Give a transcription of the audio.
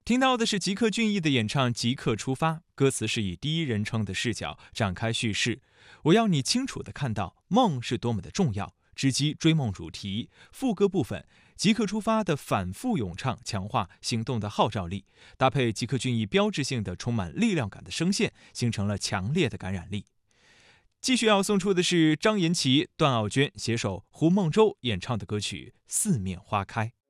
听到的是吉克隽逸的演唱《即刻出发》，歌词是以第一人称的视角展开叙事。我要你清楚地看到梦是多么的重要，直击追梦主题。副歌部分，即刻出发的反复咏唱，强化行动的号召力，搭配吉克隽逸标志性的充满力量感的声线，形成了强烈的感染力。继续要送出的是张颜齐、段奥娟携手胡梦舟演唱的歌曲《四面花开》。